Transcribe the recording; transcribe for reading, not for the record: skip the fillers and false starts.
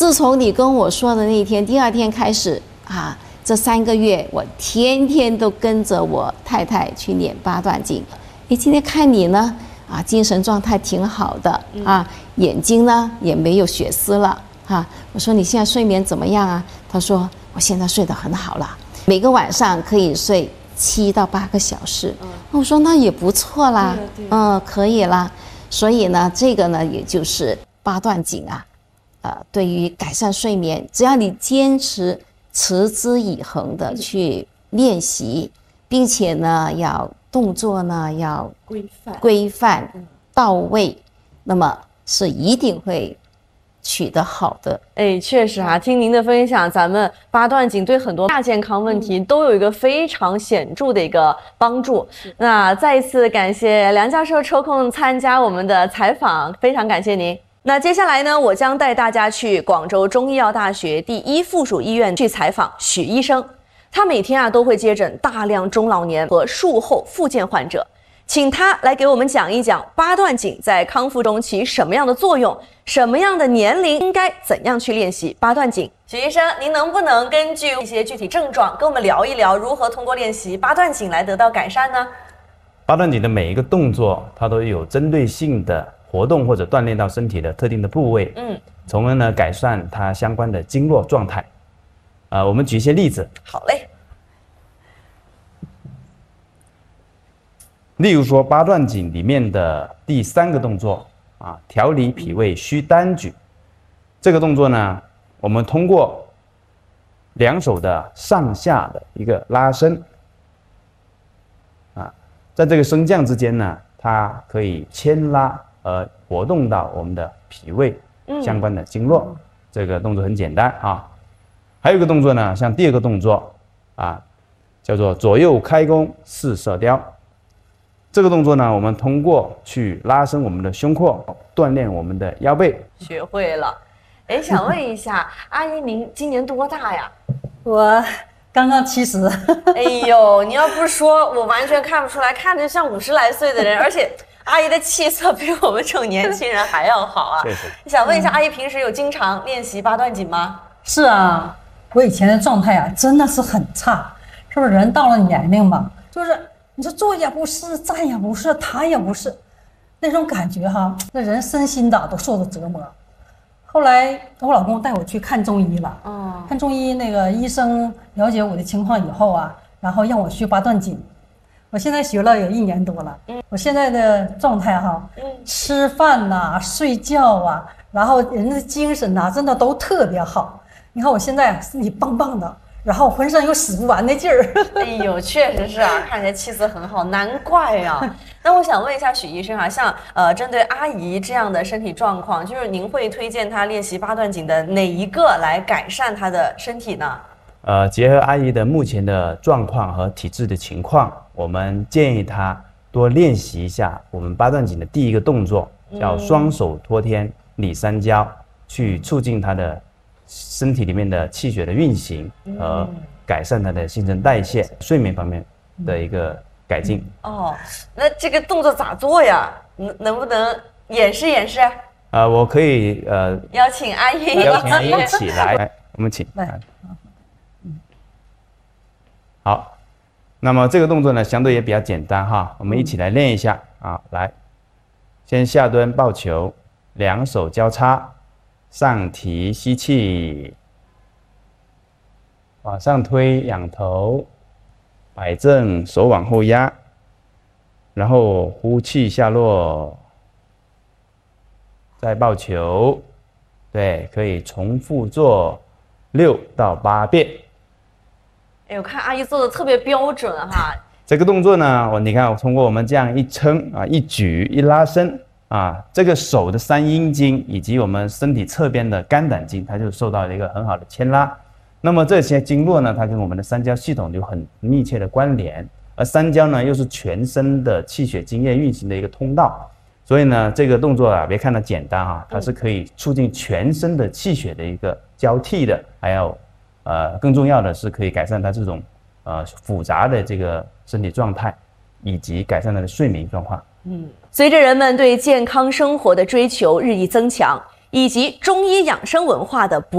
自从你跟我说的那一天，第二天开始啊，这3个月我天天都跟着我太太去练八段锦。哎，今天看你呢，啊，精神状态挺好的啊，眼睛呢也没有血丝了啊。我说你现在睡眠怎么样啊？他说我现在睡得很好了，每个晚上可以睡7到8个小时。我说那也不错啦，可以啦。所以呢，这个呢，也就是八段锦啊。对于改善睡眠，只要你坚持持之以恒的去练习，并且呢，要动作呢要规范到位，那么是一定会取得好的。 哎，确实啊，听您的分享，咱们八段锦对很多亚健康问题都有一个非常显著的一个帮助。那再一次感谢梁教授抽空参加我们的采访，非常感谢您。那接下来呢，我将带大家去广州中医药大学第1附属医院去采访许医生。他每天啊都会接诊大量中老年和术后复健患者，请他来给我们讲一讲八段锦在康复中起什么样的作用，什么样的年龄应该怎样去练习八段锦。许医生，您能不能根据一些具体症状跟我们聊一聊，如何通过练习八段锦来得到改善呢？ 八段锦的每一个动作，它都有针对性的活动或者锻炼到身体的特定的部位，从而呢改善它相关的经络状态。我们举一些例子。 好嘞。 例如说八段锦里面的第3个动作啊，调理脾胃虚单举。这个动作呢，我们通过2手的上下的一个拉伸，啊，在这个升降之间呢，它可以牵拉而活动到我们的脾胃相关的经络。这个动作很简单啊。还有一个动作呢，像第2个动作啊，叫做左右开弓四射雕。这个动作呢，我们通过去拉伸我们的胸廓，锻炼我们的腰背。 学会了。哎，想问一下，阿姨您今年多大呀？ 我刚刚70。 哎呦，你要不说，我完全看不出来，看着像50来岁的人，而且阿姨的气色比我们这种年轻人还要好啊。想问一下，阿姨平时有经常练习八段锦吗？ 是啊，我以前的状态啊，真的是很差。是不是人到了年龄嘛，就是你说坐也不是，站也不是，躺也不是，那种感觉哈，那人身心的都受着折磨。后来我老公带我去看中医了，看中医那个医生了解我的情况以后啊，然后让我学八段锦。我现在学了有1年多了，我现在的状态哈，吃饭呐、睡觉啊，然后人的精神呐、真的都特别好。你看我现在身体棒棒的，然后浑身有使不完的劲儿。 哎呦，确实是啊，看起来气色很好，难怪啊。那我想问一下许医生啊，像针对阿姨这样的身体状况，就是您会推荐她练习八段锦的哪一个来改善她的身体呢？ 结合阿姨的目前的状况和体质的情况，我们建议她多练习一下我们八段锦的第1个动作，叫双手托天理三焦，去促进她的身体里面的气血的运行和改善它的新陈代谢、睡眠方面的一个改进。 那这个动作咋做呀？能不能演示演示？ 我可以邀请阿姨一起来，我们请来。好，那么这个动作呢，相对也比较简单哈，我们一起来练一下啊。来，先下蹲抱球，2手交叉，上提吸气，往上推仰头，摆正手往后压，然后呼气下落，再抱球。对，可以重复做6到8遍。 哎，我看阿姨做的特别标准哈。 这个动作呢，你看，通过我们这样一撑啊、一举、一拉伸啊，这个手的3阴经以及我们身体侧边的肝胆经，它就受到了一个很好的牵拉。那么这些经络呢，它跟我们的三焦系统有很密切的关联，而三焦呢，又是全身的气血津液运行的一个通道。所以呢，这个动作啊，别看它简单啊，它是可以促进全身的气血的一个交替的，还有更重要的是可以改善它这种复杂的这个身体状态，以及改善它的睡眠状况。 随着人们对健康生活的追求日益增强，以及中医养生文化的